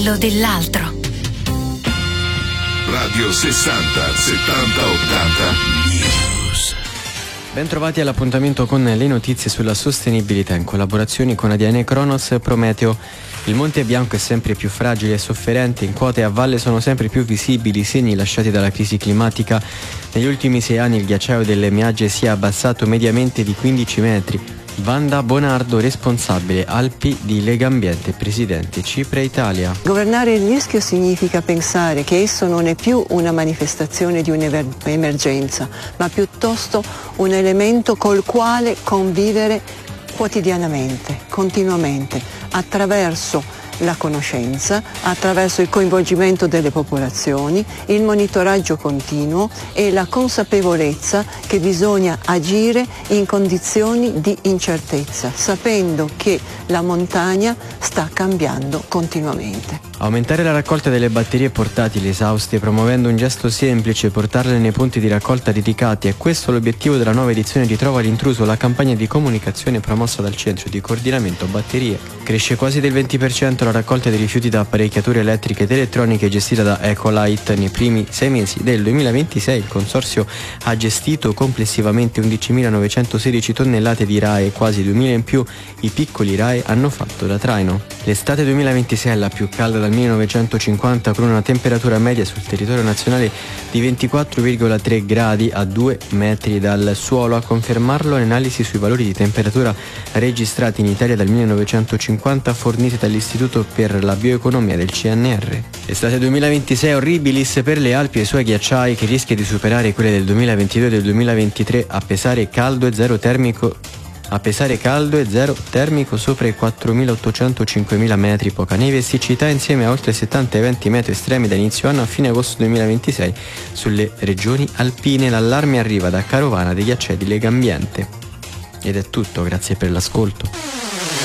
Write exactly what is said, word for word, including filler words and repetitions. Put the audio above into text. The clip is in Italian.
Lo dell'altro. Radio sessanta settanta ottanta News. Bentrovati all'appuntamento con le notizie sulla sostenibilità in collaborazione con A D N Cronos Prometeo. Il Monte Bianco è sempre più fragile e sofferente, in quota e a valle sono sempre più visibili i segni lasciati dalla crisi climatica. Negli ultimi sei anni il ghiacciaio delle Meagge si è abbassato mediamente di quindici metri. Wanda Bonardo, responsabile Alpi di Legambiente, presidente Cipre Italia. Governare il rischio significa pensare che esso non è più una manifestazione di un'emergenza, ma piuttosto un elemento col quale convivere quotidianamente, continuamente, attraverso la conoscenza, attraverso il coinvolgimento delle popolazioni, il monitoraggio continuo e la consapevolezza che bisogna agire in condizioni di incertezza, sapendo che la montagna sta cambiando continuamente. Aumentare la raccolta delle batterie portatili esauste, promuovendo un gesto semplice, portarle nei punti di raccolta dedicati. È questo l'obiettivo della nuova edizione di Trova l'intruso, la campagna di comunicazione promossa dal Centro di Coordinamento Batterie. Cresce quasi del venti per cento la raccolta dei rifiuti da apparecchiature elettriche ed elettroniche gestita da Ecolite. Nei primi sei mesi del duemilaventisei il consorzio ha gestito complessivamente undicimilanovecentosedici tonnellate di R A E, quasi duemila in più. I piccoli R A E hanno fatto da traino. L'estate duemilaventisei è la più calda dal millenovecentocinquanta, con una temperatura media sul territorio nazionale di ventiquattro virgola tre gradi a due metri dal suolo. A confermarlo l'analisi sui valori di temperatura registrati in Italia dal millenovecentocinquanta fornite dall'Istituto per la Bioeconomia del C N R. Estate duemilaventisei horribilis per le Alpi e i suoi ghiacciai, che rischia di superare quelle del duemilaventidue e del duemilaventitré, a pesare caldo e zero termico A pesare caldo e zero termico sopra i quattromilaottocento cinquemila metri, poca neve e siccità insieme a oltre settanta eventi meteo estremi da inizio anno a fine agosto duemilaventisei sulle regioni alpine. L'allarme arriva da Carovana dei ghiacciai di Legambiente. Ed è tutto, grazie per l'ascolto.